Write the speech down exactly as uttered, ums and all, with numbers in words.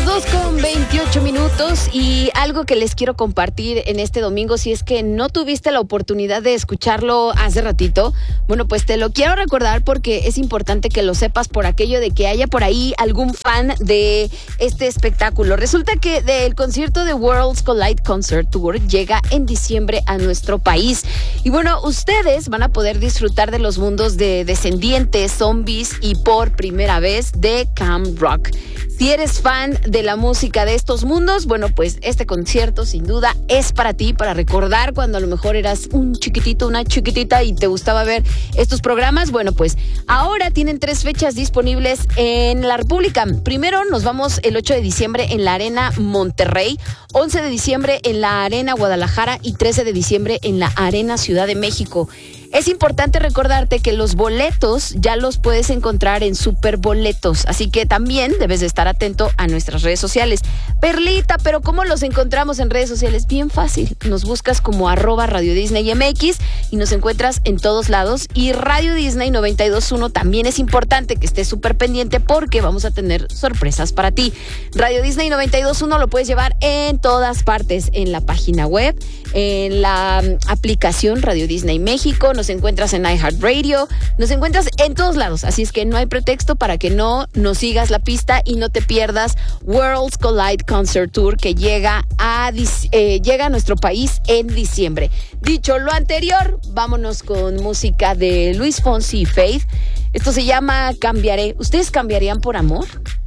dos con veintiocho minutos y algo que les quiero compartir en este domingo, si es que no tuviste la oportunidad de escucharlo hace ratito, bueno, pues te lo quiero recordar porque es importante que lo sepas por aquello de que haya por ahí algún fan de este espectáculo. Resulta que el concierto de Worlds Collide Concert Tour llega en diciembre a nuestro país y bueno, ustedes van a poder disfrutar de los mundos de Descendientes, Zombies y por primera vez de Camp Rock. Si eres fan de la música de estos mundos, bueno, pues este concierto sin duda es para ti, para recordar cuando a lo mejor eras un chiquitito, una chiquitita y te gustaba ver estos programas. Bueno, pues ahora tienen tres fechas disponibles en la República. Primero nos vamos el ocho de diciembre en la Arena Monterrey, once de diciembre en la Arena Guadalajara y trece de diciembre en la Arena Ciudad de México. Es importante recordarte que los boletos ya los puedes encontrar en Superboletos, así que también debes de estar atento a nuestras redes sociales. Perlita, pero ¿cómo los encontramos en redes sociales? Bien fácil, nos buscas como arroba Radio Disney M X y nos encuentras en todos lados. Y Radio Disney noventa y dos punto uno también es importante que estés súper pendiente porque vamos a tener sorpresas para ti. Radio Disney noventa y dos punto uno lo puedes llevar en todas partes, en la página web, en la aplicación Radio Disney México, nos encuentras en iHeartRadio, nos encuentras en todos lados, así es que no hay pretexto para que no nos sigas la pista y no te pierdas Worlds Collide Concert Tour que llega a, eh, llega a nuestro país en diciembre. Dicho lo anterior, vámonos con música de Luis Fonsi y Faith. Esto se llama Cambiaré. ¿Ustedes cambiarían por amor?